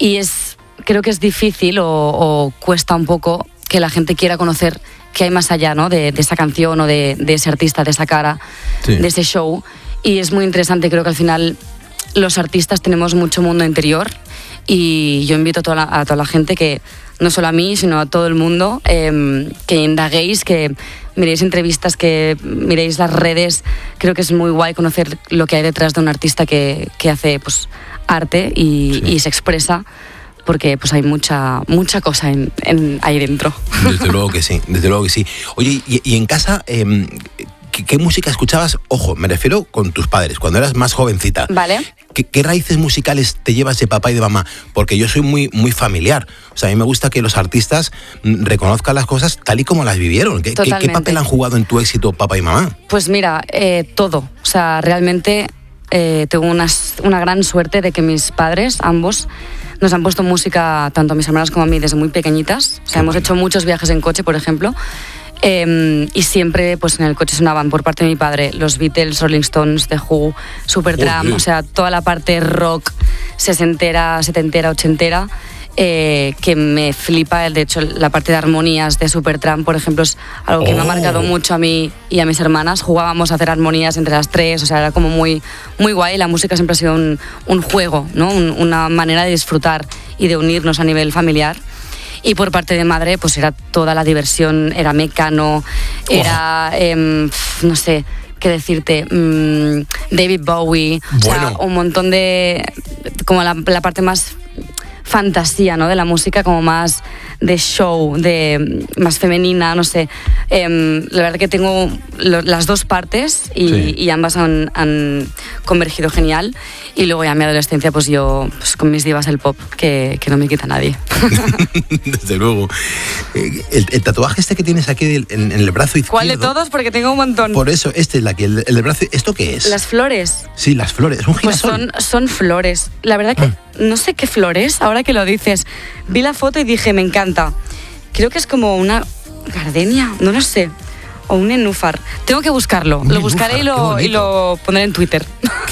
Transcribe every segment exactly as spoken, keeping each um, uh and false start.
y es, creo que es difícil o, o cuesta un poco que la gente quiera conocer qué hay más allá, ¿no? de, de esa canción o de, de ese artista, de esa cara, sí. de ese show. Y es muy interesante, creo que al final los artistas tenemos mucho mundo interior y yo invito a toda la, a toda la gente que, no solo a mí, sino a todo el mundo, eh, que indaguéis, que miréis entrevistas, que miréis las redes. Creo que es muy guay conocer lo que hay detrás de un artista que, que hace pues, arte y, sí. y se expresa, porque pues hay mucha mucha cosa en, en, ahí dentro. Desde luego que sí, desde luego que sí. Oye, y, y en casa, eh, ¿qué, ¿qué música escuchabas? Ojo, me refiero con tus padres, cuando eras más jovencita. Vale. ¿Qué, qué raíces musicales te llevas de papá y de mamá? Porque yo soy muy, muy familiar. O sea, a mí me gusta que los artistas reconozcan las cosas tal y como las vivieron. ¿Qué, ¿qué, qué papel han jugado en tu éxito papá y mamá? Pues mira, eh, todo. O sea, realmente eh, tengo una, una gran suerte de que mis padres, ambos, nos han puesto música tanto a mis hermanas como a mí desde muy pequeñitas. O sea, hemos hecho muchos viajes en coche, por ejemplo, eh, y siempre pues en el coche sonaban por parte de mi padre los Beatles, Rolling Stones, The Who, Supertramp, oh, o sea, toda la parte rock sesentera, setentera, ochentera. Eh, que me flipa. De hecho, la parte de armonías de Supertramp, por ejemplo, es algo que oh. me ha marcado mucho a mí y a mis hermanas. Jugábamos a hacer armonías entre las tres, o sea, era como muy, muy guay. La música siempre ha sido un, un juego, ¿no? Un, una manera de disfrutar y de unirnos a nivel familiar. Y por parte de madre, pues era toda la diversión, era Mecano, era, oh. eh, no sé, qué decirte, mmm, David Bowie, bueno. o sea, un montón de, como la, la parte más fantasía, ¿no? De la música, como más de show, de más femenina, no sé. Eh, la verdad que tengo lo, las dos partes y, sí. y ambas han, han convergido genial. Y luego ya en mi adolescencia, pues yo pues con mis divas el pop, que, que no me quita nadie. Desde luego. El, el tatuaje este que tienes aquí en, en el brazo izquierdo. ¿Cuál de todos? Porque tengo un montón. Por eso, este es la que el, el brazo. ¿Esto qué es? Las flores. Sí, las flores. Es un girasol. Pues son, son flores. La verdad que ah. no sé qué flores, ahora que lo dices. Vi la foto y dije, me encanta. Creo que es como una gardenia, no lo sé. O un nenúfar. Tengo que buscarlo. Un lo buscaré nenúfar, y, lo, y lo pondré en Twitter.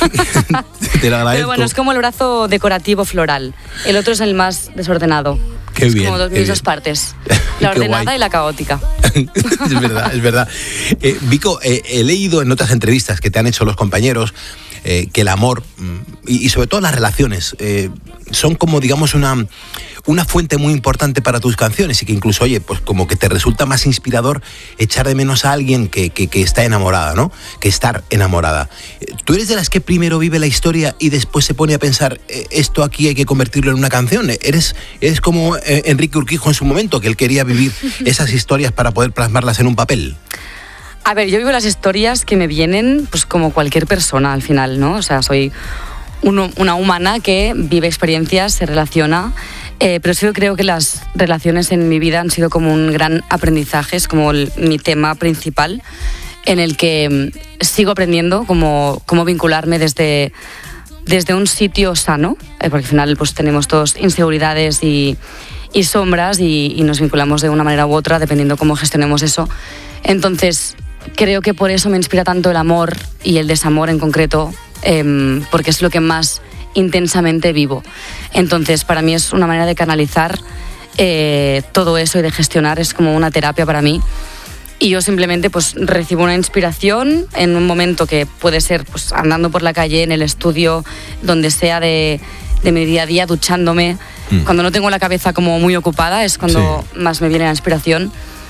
Te lo agradezco. Pero bueno, es como el brazo decorativo floral. El otro es el más desordenado. Qué es bien. como dos, mis dos partes. La ordenada guay. Y la caótica. Es verdad, es verdad. Eh, Vico, eh, he leído en otras entrevistas que te han hecho los compañeros eh, que el amor y, y sobre todo las relaciones eh, son como, digamos, una... una fuente muy importante para tus canciones y que incluso, oye, pues como que te resulta más inspirador echar de menos a alguien que, que, que está enamorada, ¿no? Que estar enamorada. ¿Tú eres de las que primero vive la historia y después se pone a pensar, esto aquí hay que convertirlo en una canción? ¿Eres, eres como eh, Enrique Urquijo en su momento, que él quería vivir esas historias para poder plasmarlas en un papel? A ver, yo vivo las historias que me vienen, pues como cualquier persona al final, ¿no? O sea, soy uno, una humana que vive experiencias, se relaciona. Eh, pero sí creo que las relaciones en mi vida han sido como un gran aprendizaje, es como el, mi tema principal, en el que sigo aprendiendo cómo, cómo vincularme desde, desde un sitio sano, eh, porque al final pues, tenemos todos inseguridades y, y sombras y, y nos vinculamos de una manera u otra dependiendo cómo gestionemos eso. Entonces, creo que por eso me inspira tanto el amor y el desamor en concreto, eh, porque es lo que más intensamente vivo. Entonces, para mí es una manera de canalizar eh, todo eso y de gestionar, es como una terapia para mí. Y yo simplemente pues recibo una inspiración en un momento que puede ser pues andando por la calle, en el estudio, donde sea de, de mi día a día, duchándome. Mm. Cuando no tengo la cabeza como muy ocupada es cuando sí. más me viene la inspiración.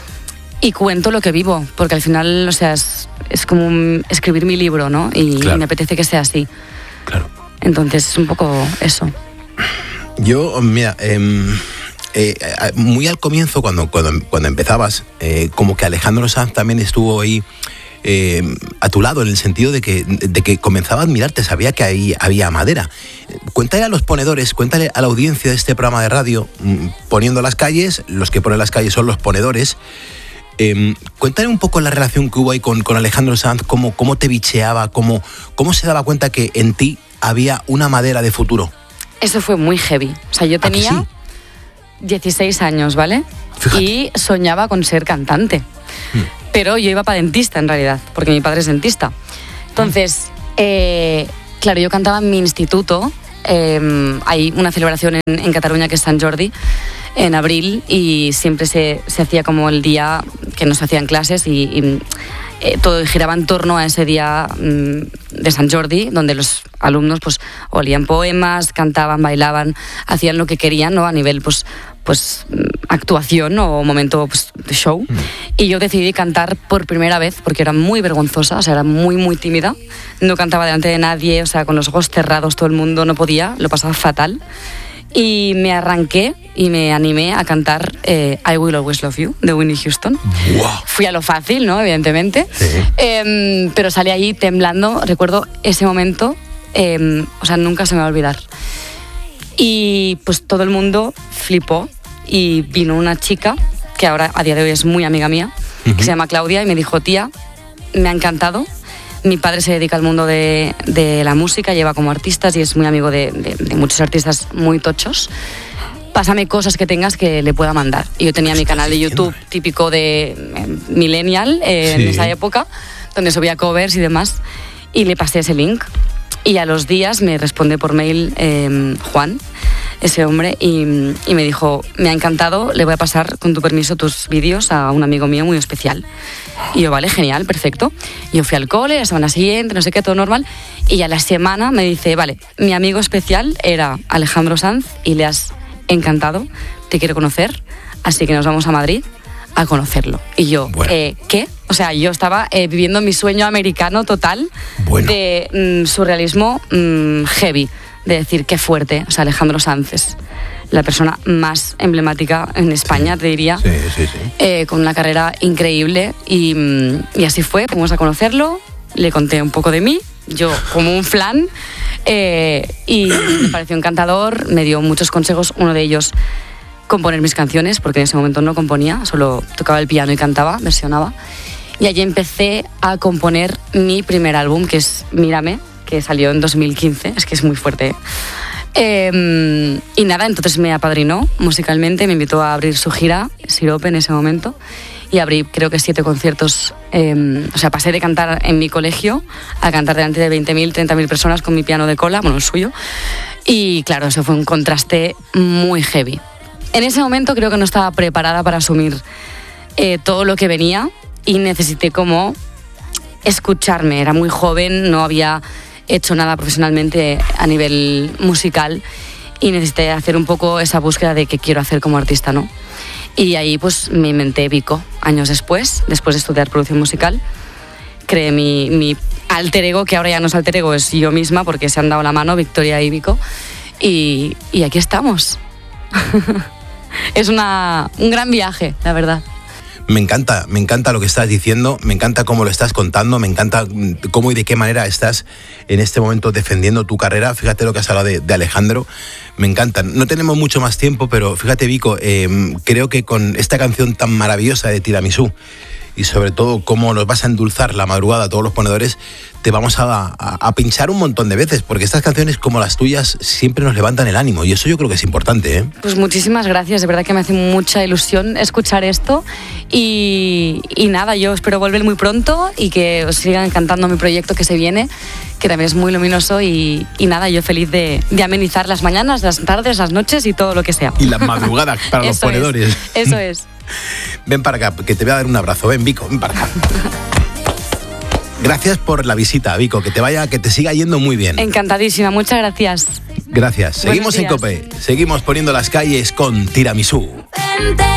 Y cuento lo que vivo, porque al final, o sea, es, es como un, escribir mi libro, ¿no? Y claro. me apetece que sea así. Claro. Entonces es un poco eso. Yo, mira, eh, eh, muy al comienzo, cuando, cuando, cuando empezabas, eh, como que Alejandro Sanz también estuvo ahí eh, a tu lado, en el sentido de que, de que comenzaba a admirarte, sabía que ahí había madera. Cuéntale a los ponedores, cuéntale a la audiencia de este programa de radio, poniendo las calles, los que ponen las calles son los ponedores. Eh, cuéntale un poco la relación que hubo ahí con, con Alejandro Sanz, cómo, cómo te bicheaba, cómo, cómo se daba cuenta que en ti había una madera de futuro. Eso fue muy heavy. O sea, yo tenía sí? dieciséis años, ¿vale? Fíjate. Y soñaba con ser cantante. Hmm. Pero yo iba para dentista, en realidad, porque mi padre es dentista. Entonces, hmm. eh, claro, yo cantaba en mi instituto eh, hay una celebración en, en Cataluña que es Sant Jordi, en abril, y siempre se, se hacía como el día que no se hacían clases y, y eh, todo giraba en torno a ese día mm, de Sant Jordi, donde los alumnos pues olían poemas, cantaban, bailaban, hacían lo que querían, ¿no? A nivel pues pues actuación o momento pues, de show. Mm. Y yo decidí cantar por primera vez porque era muy vergonzosa, o sea, era muy muy tímida, no cantaba delante de nadie, o sea, con los ojos cerrados, todo el mundo, no podía, lo pasaba fatal. Y me arranqué y me animé a cantar eh, I Will Always Love You, de Whitney Houston. Wow. Fui a lo fácil, ¿no? Evidentemente. Sí. Eh, pero salí ahí temblando. Recuerdo ese momento, eh, o sea, nunca se me va a olvidar. Y pues todo el mundo flipó y vino una chica, que ahora a día de hoy es muy amiga mía, uh-huh. que se llama Claudia, y me dijo, tía, me ha encantado. Mi padre se dedica al mundo de, de la música, lleva como artistas y es muy amigo de, de, de muchos artistas muy tochos. Pásame cosas que tengas que le pueda mandar. Y yo tenía mi canal de YouTube típico de eh, Millennial eh, sí. en esa época, donde subía covers y demás, y le pasé ese link. Y a los días me responde por mail eh, Juan, ese hombre, y, y me dijo, me ha encantado, le voy a pasar con tu permiso tus vídeos a un amigo mío muy especial. Y yo, vale, genial, perfecto. Y yo fui al cole, la semana siguiente, no sé qué, todo normal, y a la semana me dice, vale, mi amigo especial era Alejandro Sanz y le has encantado, te quiero conocer, así que nos vamos a Madrid a conocerlo. Y yo, bueno. eh, ¿qué? O sea, yo estaba eh, viviendo mi sueño americano total, bueno. de mm, surrealismo mm, heavy, de decir qué fuerte. O sea, Alejandro Sanz es la persona más emblemática en España, sí. te diría, sí, sí, sí. Eh, con una carrera increíble. Y, y así fue, fuimos a conocerlo, le conté un poco de mí, yo como un flan, eh, y me pareció encantador, me dio muchos consejos, uno de ellos componer mis canciones, porque en ese momento no componía, solo tocaba el piano y cantaba, versionaba. Y allí empecé a componer mi primer álbum, que es Mírame, que salió en dos mil quince, es que es muy fuerte. Eh, y nada, entonces me apadrinó musicalmente, me invitó a abrir su gira, Sirope, en ese momento, y abrí creo que siete conciertos. Eh, o sea, pasé de cantar en mi colegio a cantar delante de veinte mil, treinta mil personas con mi piano de cola, bueno, el suyo. Y claro, eso fue un contraste muy heavy. En ese momento creo que no estaba preparada para asumir eh, todo lo que venía y necesité como escucharme. Era muy joven, no había hecho nada profesionalmente a nivel musical y necesité hacer un poco esa búsqueda de qué quiero hacer como artista, ¿no? Y ahí pues me inventé Vico. Años después, después de estudiar producción musical, creé mi, mi alter ego, que ahora ya no es alter ego, es yo misma, porque se han dado la mano, Victoria y Vico, y, y aquí estamos. Es una, un gran viaje, la verdad. Me encanta, me encanta lo que estás diciendo, me encanta cómo lo estás contando, me encanta cómo y de qué manera estás en este momento defendiendo tu carrera. Fíjate lo que has hablado de, de Alejandro, me encanta. No tenemos mucho más tiempo, pero fíjate, Vico, eh, creo que con esta canción tan maravillosa de Tiramisú, y sobre todo cómo nos vas a endulzar la madrugada a todos los ponedores, te vamos a, a, a pinchar un montón de veces, porque estas canciones como las tuyas siempre nos levantan el ánimo, y eso yo creo que es importante, ¿eh? Pues muchísimas gracias, de verdad que me hace mucha ilusión escuchar esto, y, y nada, yo espero volver muy pronto y que os sigan cantando mi proyecto que se viene, que también es muy luminoso, y, y nada, yo feliz de, de amenizar las mañanas, las tardes, las noches y todo lo que sea. Y las madrugadas para los ponedores. Es, eso es. Ven para acá, que te voy a dar un abrazo. Ven, Vico, ven para acá. Gracias por la visita, Vico. Que te vaya, que te siga yendo muy bien. Encantadísima, muchas gracias. Gracias. Seguimos en COPE. Seguimos poniendo las calles con Tiramisú.